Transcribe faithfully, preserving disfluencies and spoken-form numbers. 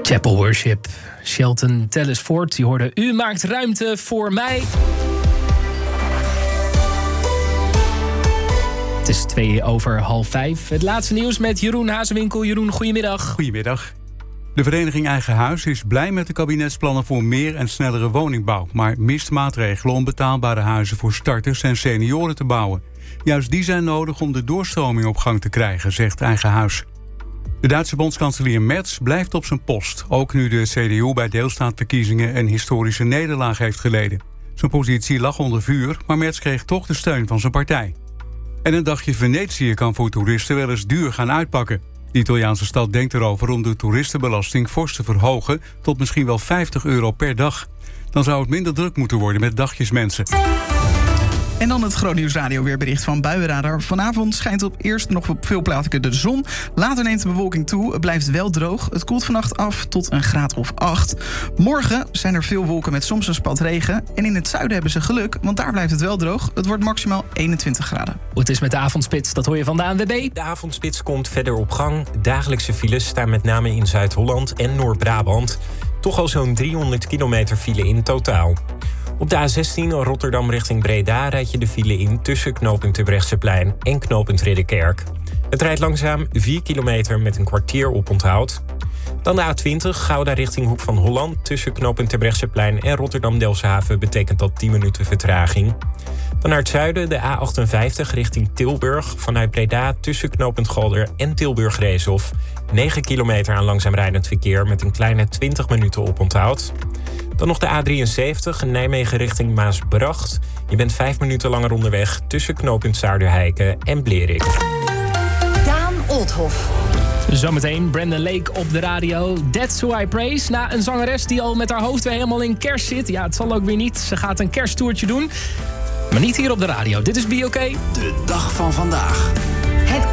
Chapel Worship, Shelton Telesford, die hoorde: u maakt ruimte voor mij. Het is twee over half vijf. Het laatste nieuws met Jeroen Hazewinkel. Jeroen, goedemiddag. Goedemiddag. De vereniging Eigen Huis is blij met de kabinetsplannen voor meer en snellere woningbouw, maar mist maatregelen om betaalbare huizen voor starters en senioren te bouwen. Juist die zijn nodig om de doorstroming op gang te krijgen, zegt Eigen Huis. De Duitse bondskanselier Merz blijft op zijn post, ook nu de C D U bij deelstaatverkiezingen een historische nederlaag heeft geleden. Zijn positie lag onder vuur, maar Merz kreeg toch de steun van zijn partij. En een dagje Venetië kan voor toeristen wel eens duur gaan uitpakken. De Italiaanse stad denkt erover om de toeristenbelasting fors te verhogen tot misschien wel vijftig euro per dag. Dan zou het minder druk moeten worden met dagjesmensen. En dan het Groot Nieuws Radio weerbericht van Buienradar. Vanavond schijnt op eerst nog op veel plaatsen de zon. Later neemt de bewolking toe. Het blijft wel droog. Het koelt vannacht af tot een graad of acht. Morgen zijn er veel wolken met soms een spat regen. En in het zuiden hebben ze geluk, want daar blijft het wel droog. Het wordt maximaal eenentwintig graden. Hoe het is met de avondspits, dat hoor je van de A N W B. De avondspits komt verder op gang. Dagelijkse files staan met name in Zuid-Holland en Noord-Brabant. Toch al zo'n driehonderd kilometer file in totaal. Op de A zestien Rotterdam richting Breda rijd je de file in tussen knooppunt Terbrechtseplein en knooppunt Ridderkerk. Het rijdt langzaam vier kilometer met een kwartier oponthoud. Dan de A twintig Gouda richting Hoek van Holland. Tussen knooppunt Terbrechtseplein en Rotterdam-Delfshaven betekent dat tien minuten vertraging. Dan naar het zuiden de A achtenvijftig richting Tilburg. Vanuit Breda tussen knooppunt Galder en Tilburg-Reeshof. negen kilometer aan langzaam rijdend verkeer met een kleine twintig minuten oponthoud. Dan nog de A drieënzeventig Nijmegen richting Maasbracht. Je bent vijf minuten langer onderweg tussen knooppunt Zuiderheiken en Blerik. Daan Olthoff. Zometeen Brandon Lake op de radio. That's Who I Praise. Na een zangeres die al met haar hoofd weer helemaal in kerst zit. Ja, het zal ook weer niet. Ze gaat een kersttoertje doen. Maar niet hier op de radio. Dit is B O K. De dag van vandaag. Het